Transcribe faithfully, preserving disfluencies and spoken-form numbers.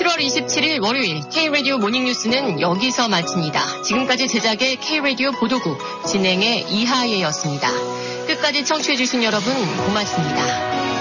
칠월 이십칠일 월요일 K-라디오 모닝뉴스는 여기서 마칩니다. 지금까지 제작의 K-라디오 보도국, 진행의 이하예였습니다. 끝까지 청취해주신 여러분 고맙습니다.